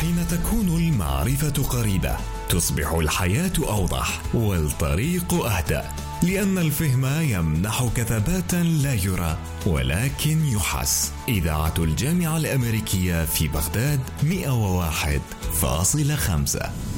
حين تكون المعرفة قريبة تصبح الحياة أوضح والطريق أهدأ، لأن الفهم يمنحك ثباتا لا يرى ولكن يحس. إذاعة الجامعة الأمريكية في بغداد 101.5.